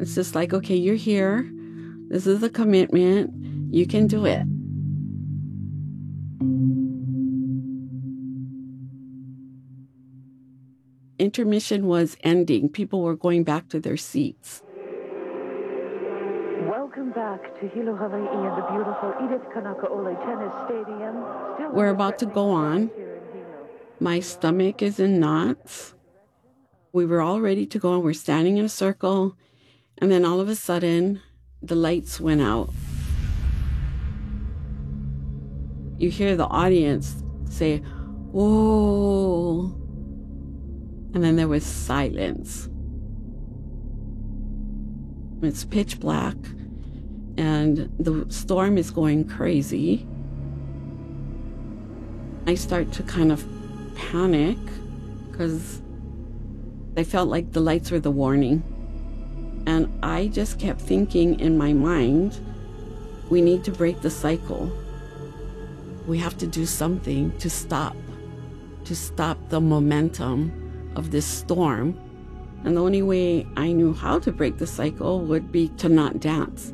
It's just like, okay, you're here. This is a commitment. You can do it. Intermission was ending. People were going back to their seats. Welcome back to Hilo, Hawaii and the beautiful Edith Kanakaole Tennis Stadium. We're about to go on. My stomach is in knots. We were all ready to go, and we're standing in a circle. And then all of a sudden, the lights went out. You hear the audience say, "Whoa." And then there was silence. It's pitch black, and the storm is going crazy. I start to kind of panic because I felt like the lights were the warning. And I just kept thinking in my mind, we need to break the cycle. We have to do something to stop the momentum of this storm. And the only way I knew how to break the cycle would be to not dance.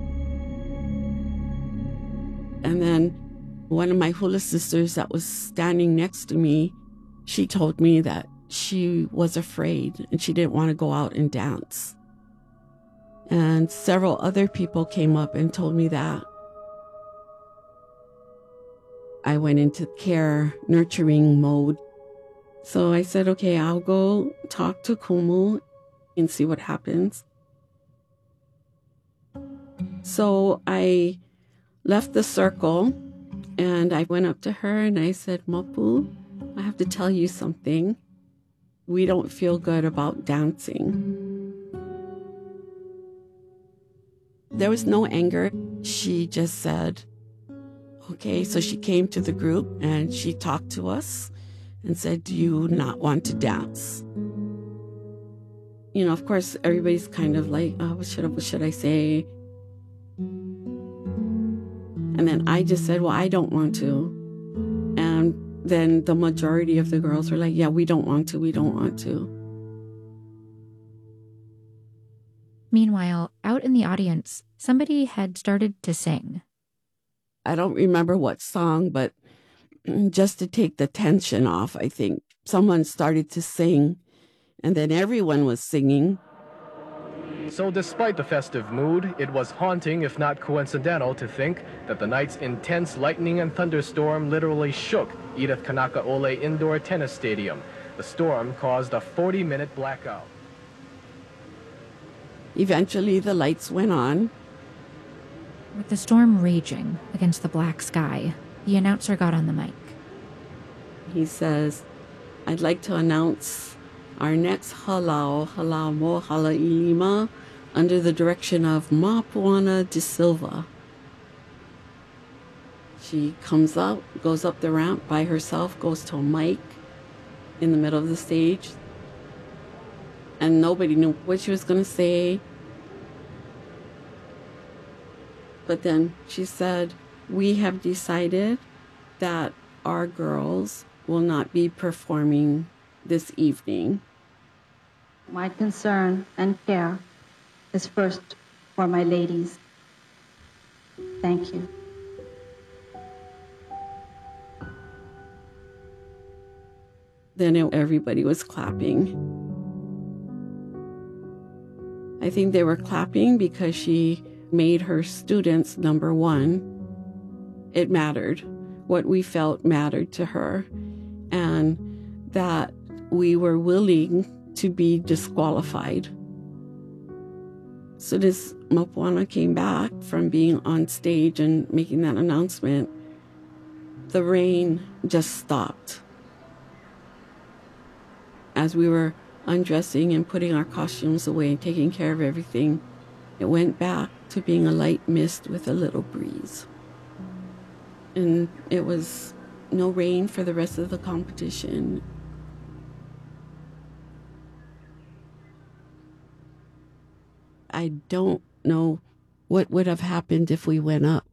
And then one of my hula sisters that was standing next to me, she told me that she was afraid and she didn't want to go out and dance. And several other people came up and told me that. I went into care, nurturing mode. So I said, okay, I'll go talk to Kumu and see what happens. So I left the circle and I went up to her and I said, "Mapu, I have to tell you something. We don't feel good about dancing." There was no anger. She just said, okay. So she came to the group and she talked to us and said, "Do you not want to dance?" You know, of course, everybody's kind of like, oh, what should I say? And then I just said, well, I don't want to. And then the majority of the girls were like, yeah, we don't want to. Meanwhile, out in the audience, somebody had started to sing. I don't remember what song, but just to take the tension off, I think someone started to sing, and then everyone was singing. So despite the festive mood, it was haunting, if not coincidental, to think that the night's intense lightning and thunderstorm literally shook Edith Kanakaole Indoor Tennis Stadium. The storm caused a 40-minute blackout. Eventually, the lights went on. With the storm raging against the black sky, the announcer got on the mic. He says, "I'd like to announce our next halau mo halailima, under the direction of Mapuana de Silva." She comes up, goes up the ramp by herself, goes to a mic in the middle of the stage, and nobody knew what she was going to say. But then she said, "We have decided that our girls will not be performing this evening. My concern and care is first for my ladies. Thank you." Then everybody was clapping. I think they were clapping because she made her students number one. It mattered. What we felt mattered to her, and that we were willing to be disqualified. So this Mapuana came back from being on stage and making that announcement. The rain just stopped. As we were undressing and putting our costumes away and taking care of everything, it went back to being a light mist with a little breeze. And it was no rain for the rest of the competition. I don't know what would have happened if we went up.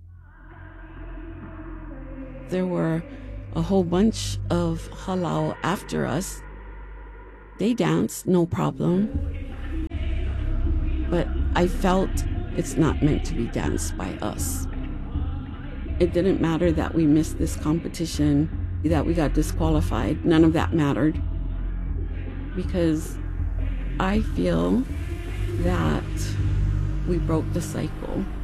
There were a whole bunch of halau after us. They danced, no problem. But I felt it's not meant to be danced by us. It didn't matter that we missed this competition, that we got disqualified. None of that mattered. Because I feel that we broke the cycle.